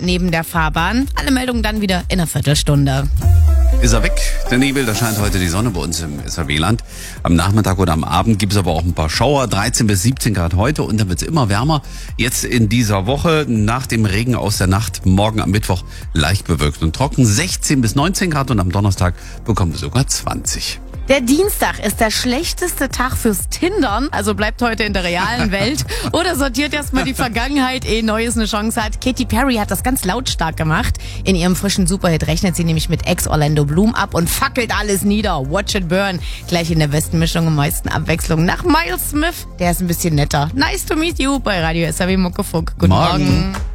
neben der Fahrbahn. Alle Meldungen dann wieder in einer Viertelstunde. Ist er weg, der Nebel, da scheint heute die Sonne bei uns im SAW-Land. Am Nachmittag oder am Abend gibt es aber auch ein paar Schauer, 13 bis 17 Grad heute und dann wird es immer wärmer. Jetzt in dieser Woche, nach dem Regen aus der Nacht, morgen am Mittwoch leicht bewölkt und trocken, 16 bis 19 Grad und am Donnerstag bekommen wir sogar 20. Der Dienstag ist der schlechteste Tag fürs Tindern, also bleibt heute in der realen Welt oder sortiert erstmal die Vergangenheit, ehe Neues eine Chance hat. Katy Perry hat das ganz lautstark gemacht. In ihrem frischen Superhit rechnet sie nämlich mit Ex-Orlando Bloom ab und fackelt alles nieder. Watch it burn. Gleich in der besten Mischung am meisten Abwechslung nach Miles Smith. Der ist ein bisschen netter. Nice to meet you bei Radio SAW Muckefuck. Guten Morgen.